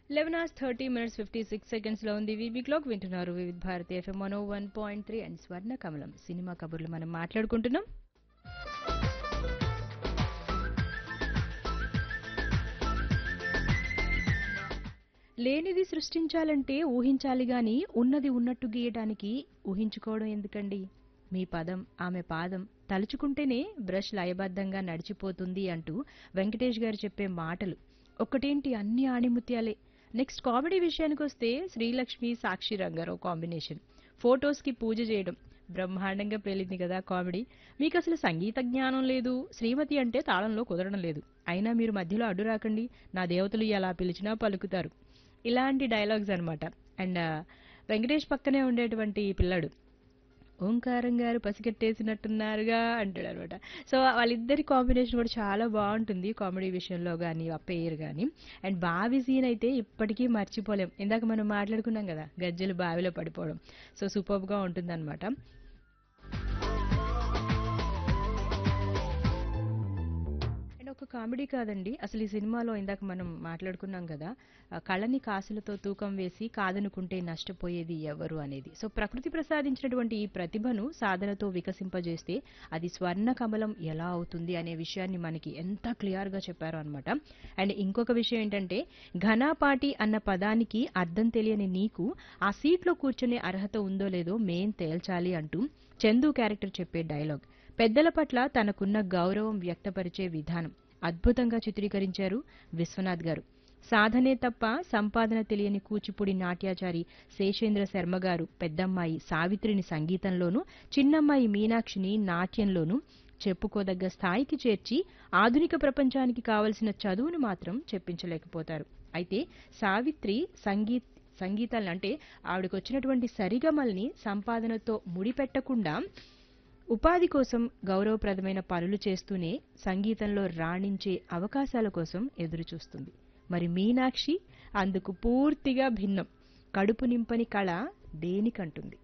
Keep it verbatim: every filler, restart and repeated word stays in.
Eleven hours thirty minutes fifty six seconds లో ఉంది VB clock. వింటున్నారు వివిధ Bharati FM one one point three and స్వర్ణ కమలం సినిమా కబుర్లు మనం మాట్లాడుకుంటున్నాం. లేనిది సృష్టించాలంటే ఊహించాలి గాని ఉన్నది ఉన్నట్టు గీయడానికి ఊహించుకోవడం ఎందుకండి? మీ పదం ఆమె పాదం తలుచుకుంటేనే బ్రష్ లయబద్ధంగా నడిచిపోతుంది అంటూ వెంకటేష్ గారు చెప్పే మాటలు ఒక్కటేంటి అన్ని ఆణిముత్యాలే. నెక్స్ట్ కామెడీ విషయానికి వస్తే శ్రీలక్ష్మి సాక్షి రంగారావు కాంబినేషన్ ఫొటోస్ కి పూజ చేయడం బ్రహ్మాండంగా పేలింది కదా కామెడీ. మీకు అసలు సంగీత జ్ఞానం లేదు, శ్రీమతి అంటే తాళంలో కుదరడం లేదు, అయినా మీరు మధ్యలో అడ్డు రాకండి, నా దేవతలు ఎలా పిలిచినా పలుకుతారు. ఇలాంటి డైలాగ్స్ అనమాట. అండ్ వెంకటేష్ పక్కనే ఉండేటువంటి పిల్లాడు ఓంకారం గారు పసిగట్టేసినట్టున్నారుగా అంటాడు అనమాట. సో వాళ్ళిద్దరి కాంబినేషన్ కూడా చాలా బాగుంటుంది కామెడీ విషయంలో కానీ ఆ పేరు కానీ. అండ్ బావి సీన్ అయితే ఇప్పటికీ మర్చిపోలేం. ఇందాక మనం మాట్లాడుకున్నాం కదా గజ్జలు బావిలో పడిపోవడం. సో సూపర్గా ఉంటుంది అనమాట. అండ్ ఒక కామెడీ కాదండి అసలు ఈ సినిమాలో ఇందాక మనం మాట్లాడుకున్నాం కదా ఆ కళని కాసులతో తూకం వేసి కాదనుకుంటే నష్టపోయేది ఎవరు అనేది. సో ప్రకృతి ప్రసాదించినటువంటి ఈ ప్రతిభను సాధనతో వికసింపజేస్తే అది స్వర్ణ కమలం ఎలా అవుతుంది అనే విషయాన్ని మనకి ఎంత క్లియర్ గా చెప్పారు అనమాట. అండ్ ఇంకొక విషయం ఏంటంటే ఘనాపాటి అన్న పదానికి అర్థం తెలియని నీకు ఆ సీట్లో కూర్చునే అర్హత ఉందో లేదో మేం తేల్చాలి అంటూ చందు క్యారెక్టర్ చెప్పే డైలాగ్ పెద్దల పట్ల తనకున్న గౌరవం వ్యక్తపరిచే విధానం అద్భుతంగా చిత్రీకరించారు విశ్వనాథ్ గారు. సాధనే తప్ప సంపాదన తెలియని కూచిపూడి నాట్యాచారి శేషేంద్ర శర్మ గారు పెద్దమ్మాయి సావిత్రిని సంగీతంలోనూ చిన్నమ్మాయి మీనాక్షిని నాట్యంలోనూ చెప్పుకోదగ్గ స్థాయికి చేర్చి ఆధునిక ప్రపంచానికి కావలసిన చదువును మాత్రం చెప్పించలేకపోతారు. అయితే సావిత్రి సంగీత్ సంగీతాలను అంటే ఆవిడకు వచ్చినటువంటి సరిగమల్ని సంపాదనతో ముడిపెట్టకుండా ఉపాధి కోసం గౌరవప్రదమైన పనులు చేస్తూనే సంగీతంలో రాణించే అవకాశాల కోసం ఎదురుచూస్తుంది. మరి మీనాక్షి అందుకు పూర్తిగా భిన్నం. కడుపు నింపని కళ దేనికంటుంది.